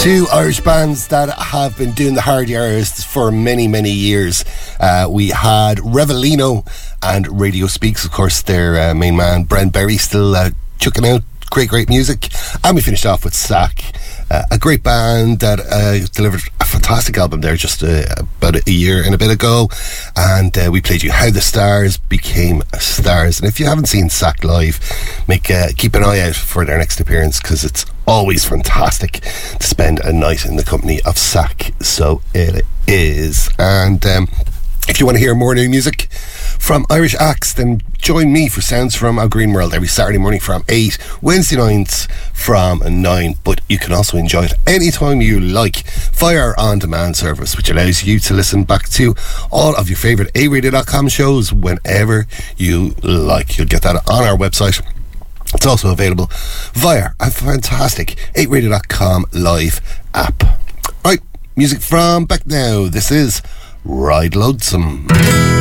Two Irish bands that have been doing the hard yards for many, many years. We had Revelino and Radio Speaks, of course, their main man, Brent Berry, still chucking out great music. And we finished off with Sack, a great band that delivered a fantastic album there just about a year and a bit ago. And we played you How the Stars Became Stars. And if you haven't seen Sack live, keep an eye out for their next appearance, because it's always fantastic to spend a night in the company of Sack. So it is. And if you want to hear more new music from Irish acts, then join me for Sounds from Our Green World every Saturday morning from 8, Wednesday nights from 9. But you can also enjoy it anytime you like via our on-demand service, which allows you to listen back to all of your favourite aradio.com shows whenever you like. You'll get that on our website. It's also available via a fantastic 8radio.com live app. Right, music from back now. This is Ride Lonesome.